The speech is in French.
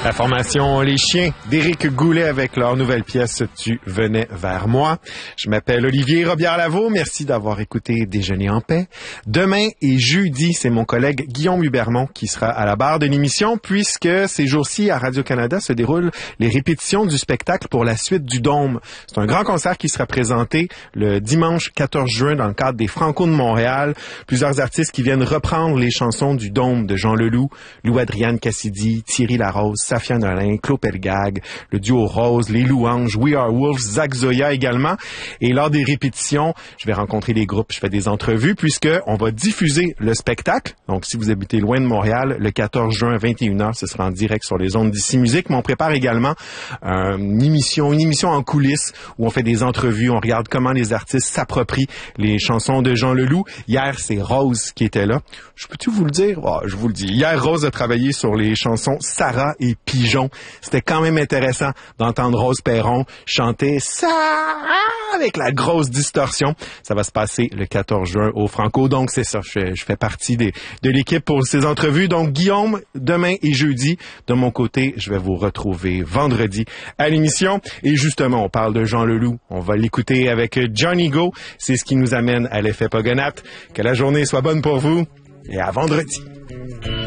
La formation Les Chiens d'Éric Goulet avec leur nouvelle pièce « Tu venais vers moi ». Je m'appelle Olivier Robillard-Lavaux. Merci d'avoir écouté Déjeuner en paix. Demain et jeudi, c'est mon collègue Guillaume Hubermont qui sera à la barre de l'émission puisque ces jours-ci, à Radio-Canada, se déroulent les répétitions du spectacle pour la suite du Dôme. C'est un grand concert qui sera présenté le dimanche 14 juin dans le cadre des Franco de Montréal. Plusieurs artistes qui viennent reprendre les chansons du Dôme de Jean Leloup, Lou-Adrienne Cassidy, Thierry Larose, Safia Nolin, Claude Pelgag, le duo Rose, les Louanges, We Are Wolves, Zach Zoya également. Et lors des répétitions, je vais rencontrer les groupes, je fais des entrevues puisque on va diffuser le spectacle. Donc, si vous habitez loin de Montréal, le 14 juin à 21h, ce sera en direct sur les ondes d'Ici Musique. Mais on prépare également une émission en coulisses où on fait des entrevues, on regarde comment les artistes s'approprient les chansons de Jean Leloup. Hier, c'est Rose qui était là. Je peux-tu vous le dire? Oh, je vous le dis. Hier, Rose a travaillé sur les chansons Sarah et Pigeon. C'était quand même intéressant d'entendre Rose Perron chanter Sarah avec la grosse distorsion. Ça va se passer le 14 juin au Franco. Donc, c'est ça. Je fais partie de l'équipe pour ces entrevues. Donc, Guillaume, demain et jeudi. De mon côté, je vais vous retrouver vendredi à l'émission. Et justement, on parle de Jean Leloup. On va l'écouter avec Johnny Go. C'est ce qui nous amène à l'effet Pogonat. Que la journée soit bonne pour vous et à vendredi.